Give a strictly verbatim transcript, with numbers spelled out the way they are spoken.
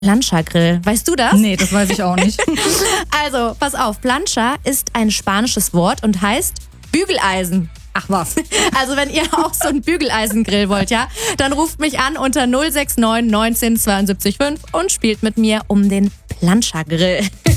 Plancha-Grill. Weißt du das? Nee, das weiß ich auch nicht. Also, pass auf. Plancha ist ein spanisches Wort und heißt Bügeleisen. Ach was. Also, wenn ihr auch so einen Bügeleisengrill wollt, ja, dann ruft mich an unter null sechs neun neunzehn zweiundsiebzig fünf und spielt mit mir um den Plancha-Grill.